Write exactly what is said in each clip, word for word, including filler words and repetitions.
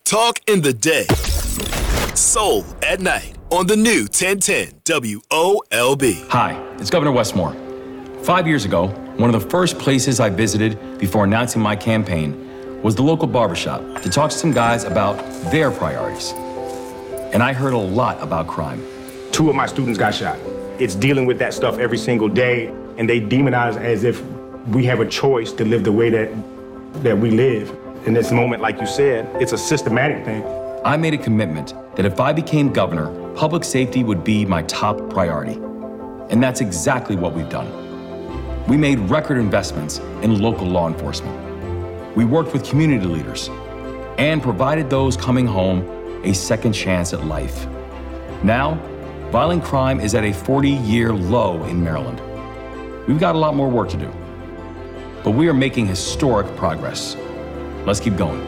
Talk in the day. Soul at night on the new ten ten W O L B. Hi, it's Governor Westmore. Five years ago, one of the first places I visited before announcing my campaign was the local barbershop to talk to some guys about their priorities. And I heard a lot about crime. Two of my students got shot. It's dealing with that stuff every single day, and they demonize as if we have a choice to live the way that that we live. In this moment, like you said, it's a systematic thing. I made a commitment that if I became governor, public safety would be my top priority. And that's exactly what we've done. We made record investments in local law enforcement. We worked with community leaders and provided those coming home a second chance at life. Now, violent crime is at a forty-year low in Maryland. We've got a lot more work to do, but we are making historic progress. Let's keep going.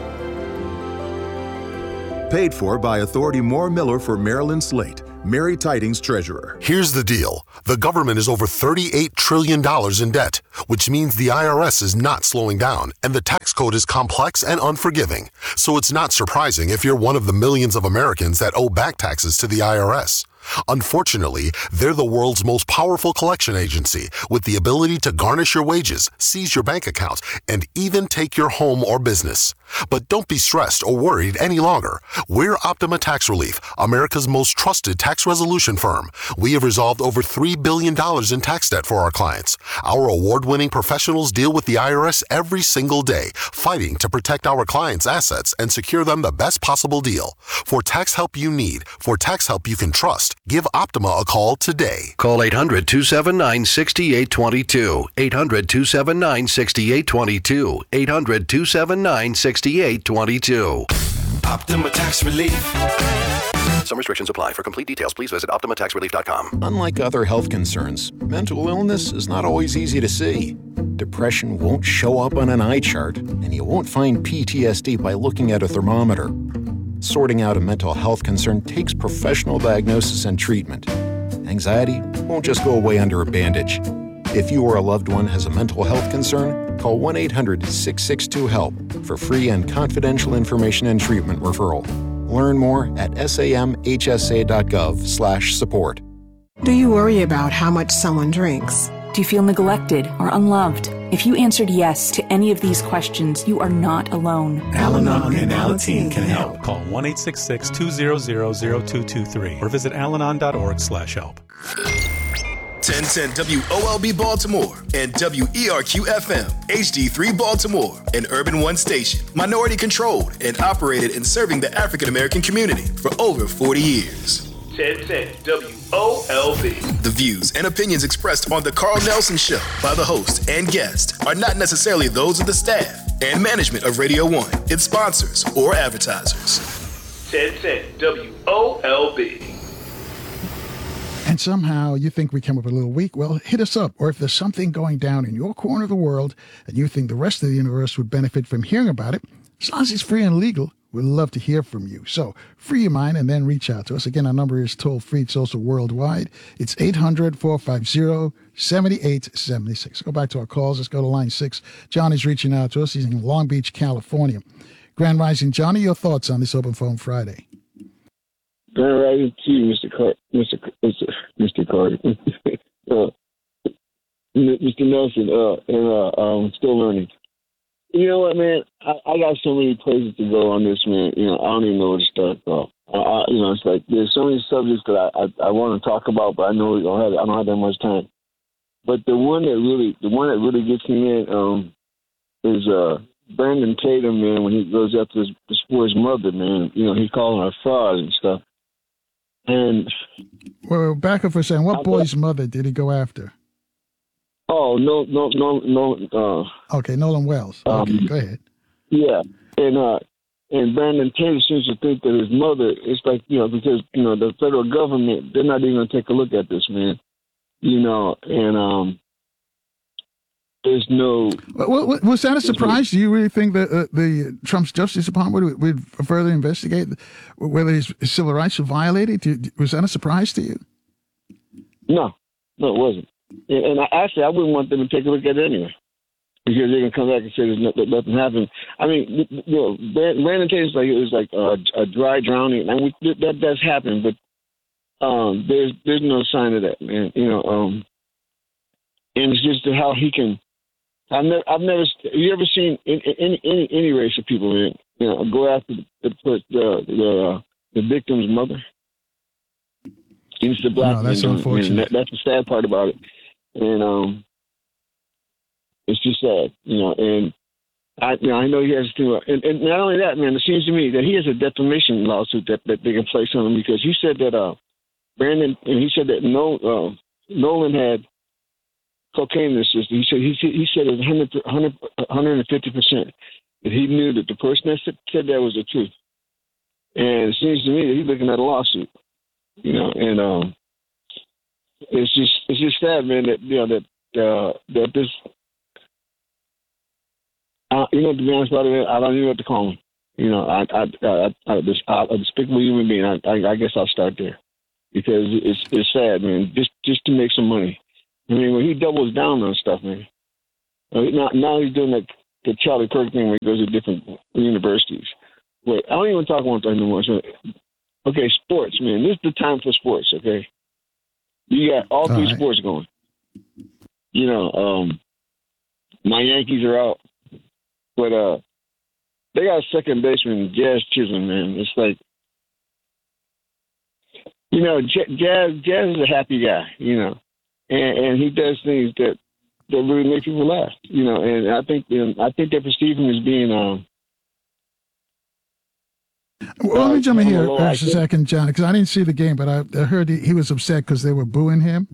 Paid for by Authority Moore Miller for Maryland Slate. Mary Tidings, Treasurer. Here's the deal. The government is over thirty-eight trillion dollars in debt, which means the I R S is not slowing down, and the tax code is complex and unforgiving. So it's not surprising if you're one of the millions of Americans that owe back taxes to the I R S. Unfortunately, they're the world's most powerful collection agency with the ability to garnish your wages, seize your bank accounts, and even take your home or business. But don't be stressed or worried any longer. We're Optima Tax Relief, America's most trusted tax resolution firm. We have resolved over three billion dollars in tax debt for our clients. Our award-winning professionals deal with the I R S every single day, fighting to protect our clients' assets and secure them the best possible deal. For tax help you need, for tax help you can trust, give Optima a call today. Call eight hundred, two seven nine, six eight two two. eight hundred, two seven nine, six eight two two. eight hundred, two seven nine, six eight two two. Optima Tax Relief. Some restrictions apply. For complete details, please visit optima tax relief dot com. Unlike other health concerns, mental illness is not always easy to see. Depression won't show up on an eye chart, and you won't find P T S D by looking at a thermometer. Sorting out a mental health concern takes professional diagnosis and treatment. Anxiety won't just go away under a bandage. If you or a loved one has a mental health concern, call one eight hundred, six six two, HELP for free and confidential information and treatment referral. Learn more at samhsa.gov slash support. Do you worry about how much someone drinks? Do you feel neglected or unloved? If you answered yes to any of these questions, you are not alone. Al-Anon and Alateen can help. Call one eight six six, two zero zero, zero two two three or visit alanon.org slash help. ten ten W O L B Baltimore and W E R Q F M H D three Baltimore, an Urban One station, minority controlled and operated in serving the African American community for over forty years. ten ten W O L B. The views and opinions expressed on the Carl Nelson Show by the host and guest are not necessarily those of the staff and management of Radio One, its sponsors, or advertisers. ten ten W O L B. And somehow you think we came up a little weak, well, hit us up. Or if there's something going down in your corner of the world and you think the rest of the universe would benefit from hearing about it, as long as it's free and legal, we'd love to hear from you. So free your mind and then reach out to us. Again, our number is toll free. It's also worldwide. It's eight hundred, four five zero, seven eight seven six. Go back to our calls. Let's go to line six. Johnny's reaching out to us. He's in Long Beach, California. Grand Rising. Johnny, your thoughts on this Open Phone Friday? Grand Rising to you, Mister Car- Mister Mister Mister Carter. uh, Mister Nelson, uh, and uh, um, still learning. You know what, man? I, I got so many places to go on this, man. You know, I don't even know where to start, bro. I, I, you know, it's like there's so many subjects that I, I, I want to talk about, but I know we don't have I don't have that much time. But the one that really, the one that really gets me in, um, is uh, Brandon Tatum, man. When he goes after his, his for his mother, man. You know, he's calling her fraud and stuff. And well, back up for a second. What I, boy's mother did he go after? Oh, no, no, no, no. Uh, okay, Nolan Wells. Okay, um, go ahead. Yeah, and uh, and Brandon Taylor seems to think that his mother, it's like, you know, because, you know, the federal government, they're not even going to take a look at this, man. You know, and um, there's no... Well, was that a surprise? Do you really think that uh, the Trump's Justice Department would, would further investigate whether his civil rights were violated? Was that a surprise to you? No, no, it wasn't. And I, actually, I wouldn't want them to take a look at it anyway. because they're gonna come back and say there's nothing, nothing happened. I mean, you know, Brandon Tatum's like it was like a, a dry drowning, and we, that that's happened, but um, there's there's no sign of that, man. You know, um, and it's just how he can. I've never, I've never. Have you ever seen any any any race of people, man, you know, go after the the the, uh, the victim's mother? It's the black no, that's man, unfortunate. That, that's the sad part about it, and um, it's just sad, you know. And I, you know, I know he has to, and, and not only that, man. It seems to me that he has a defamation lawsuit that, that they can place on him because he said that uh, Brandon, and he said that no, uh, Nolan had cocaine in his system. He said he said he said it was one hundred, one hundred fifty percent. That he knew that the person that said, said that was the truth. And it seems to me that he's looking at a lawsuit. You know, and um, it's just it's just sad, man. That you know that uh, that this, uh, you know, to be honest about it, I don't even know what to call him. You know, I I I, I, I a despicable human being. I, I I guess I'll start there because it's it's sad, man. Just just to make some money. I mean, when he doubles down on stuff, man. Uh, now now he's doing that the Charlie Kirk thing where he goes to different universities. Wait, I don't even talk one thing anymore. So, okay, sports, man. This is the time for sports, okay? You got all three all right. sports going. You know, um, my Yankees are out. But uh, they got a second baseman, Jazz Chisholm, man. It's like, you know, J- Jazz Jazz is a happy guy, you know. And, and he does things that, that really make people laugh, you know. And I think you know, I think they perceive him as being um, Well, let me jump in here for a second, John, because I didn't see the game, but I, I heard he, he was upset because they were booing him.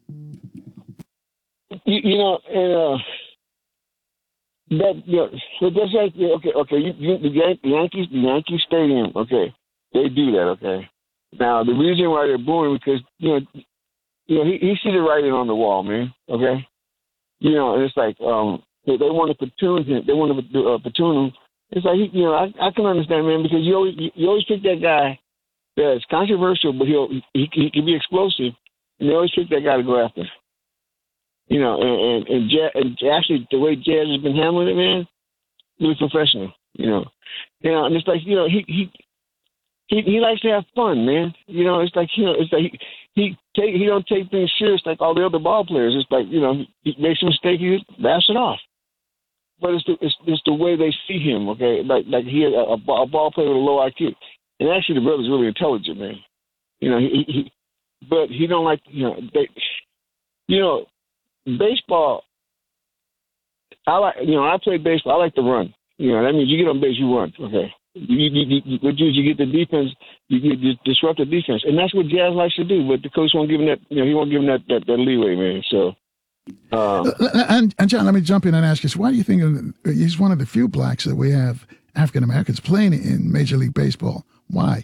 You, you know, and uh, that you know, so that's like okay, okay. You, you, the Yan- Yankees, the Yankee Stadium, okay, they do that, okay. Now the reason why they're booing because you know, you know, he, he see the writing on the wall, man. Okay, you know, and it's like um, they, they want to platoon him. They want to uh, platoon him. It's like, you know, I, I can understand, man, because you always you always pick that guy that's controversial, but he'll he, he can be explosive, and they always pick that guy to go after. You know, and and, and, Jazz, and actually the way Jazz has been handling it, man, really professional. You know, you know, and it's like you know he he he, he likes to have fun, man. You know, it's like you know, it's like he he take he don't take things serious like all the other ball players. It's like you know, he makes a mistake, he laughs it off. But it's the, it's, it's the way they see him, okay? Like like he a, a ball player with a low I Q. And actually, the brother's really intelligent, man. You know, he, he but he don't like, you know, they, you know, baseball, I like, you know, I play baseball. I like to run. You know, that means you get on base, you run, okay? You, you, you, what you, you get the defense, you, you disrupt the defense. And that's what Jazz likes to do, but the coach won't give him that, you know, he won't give him that, that, that leeway, man, so. Um, and, and John, let me jump in and ask you, so why do you think he's one of the few blacks that we have African Americans playing in Major League Baseball? Why?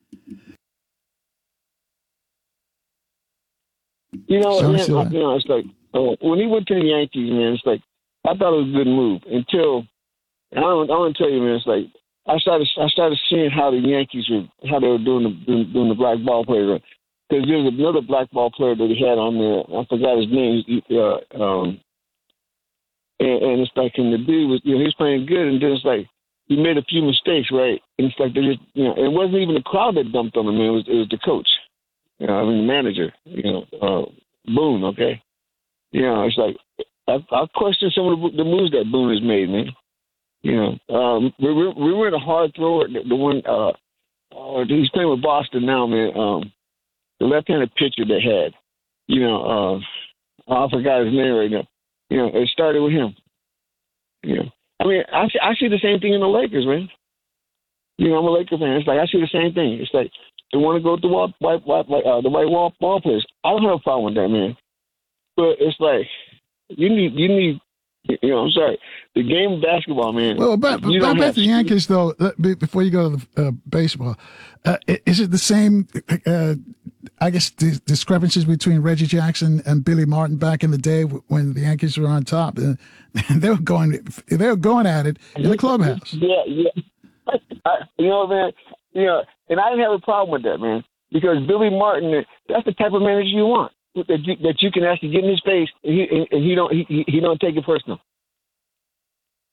You know, man, I, you know, it's like uh, when he went to the Yankees, man, it's like I thought it was a good move until I don't. I want to tell you, man, it's like I started. I started seeing how the Yankees were, how they were doing the doing, doing the black ball player. Because there was another black ball player that he had on there. I forgot his name. Uh, um, and, and it's like, and the dude was, you know, he was playing good, and then it's like he made a few mistakes, right? And it's like they just, you know, it wasn't even the crowd that dumped on him. Man. It was, it was the coach, you know, I mean the manager, you know, uh, Boone. Okay, you know, it's like I, I question some of the, the moves that Boone has made, man. You know, um, we we we were in a hard thrower. The, the one, uh, uh, he's playing with Boston now, man. Um, The left-handed pitcher they had, you know, uh, I forgot his name right now. You know, it started with him. You know, I mean, I see, I see the same thing in the Lakers, man. You know, I'm a Laker fan. It's like I see the same thing. It's like they want to go with the white, white, white, uh, the white wall ball players. I don't have a problem with that, man. But it's like you need, you need. You know, I'm sorry. The game of basketball, man. Well, back, back, back to the Yankees, though, before you go to the uh, baseball, uh, is it the same, uh, I guess, the discrepancies between Reggie Jackson and Billy Martin back in the day when the Yankees were on top? Uh, they were going they were going at it in the clubhouse. Yeah, yeah. I, you know, man, you know, and I didn't have a problem with that, man, because Billy Martin, that's the type of manager you want. That you, that you can actually get in his face and he and he don't he, he don't take it personal.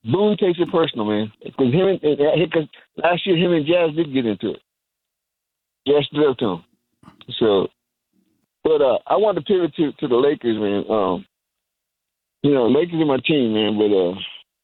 Boone takes it personal, man. Because him and, because last year him and Jazz did get into it. Jazz stood up to him. So, but uh, I want to pivot to, to the Lakers, man. Um, you know, Lakers are my team, man, but uh,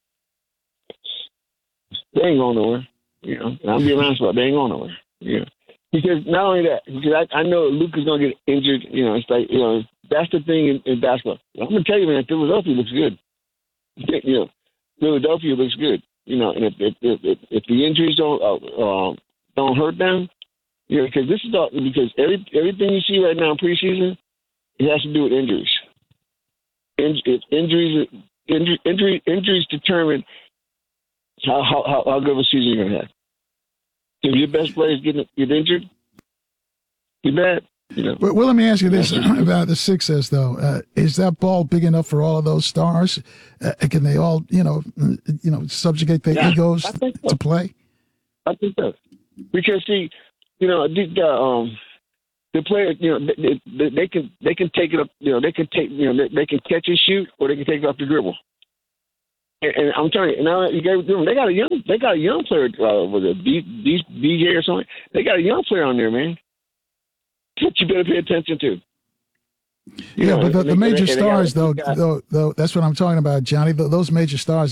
they ain't going nowhere. You know, and I'm being honest about it, they ain't going nowhere. You know, because not only that, because I, I know Luka's gonna get injured. You know, it's like, you know, that's the thing in, in basketball. I'm gonna tell you, man, Philadelphia looks good. You know, Philadelphia looks good. You know, and if if if, if the injuries don't uh, uh, don't hurt them, you know, because this is all, because every everything you see right now in preseason, it has to do with injuries. In, if injuries injury, injury injuries determine how how how good of a season you're gonna have. If your best players get get injured, too bad. You know. Well, well, let me ask you this about the Sixers, though. Uh, is that ball big enough for all of those stars? Uh, can they all, you know, you know, subjugate their yeah, egos so. to play? I think so. Because see, you know, the, the um, the players, you know, they, they, they can they can take it up. You know, they can take, you know, they, they can catch and shoot, or they can take it off the dribble. And, and I'm telling you, now you got they got a young they got a young player. Uh, was it D, D, D J or something? They got a young player on there, man. That you better pay attention to. You yeah, know, but the, and the they, major and they, stars, and though, though, though, that's what I'm talking about, Johnny. Those major stars.